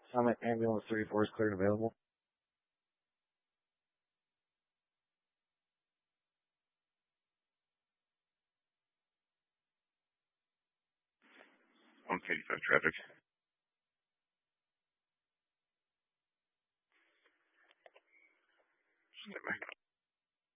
Summit Ambulance 34 is cleared and available. On 85 traffic. Stand by.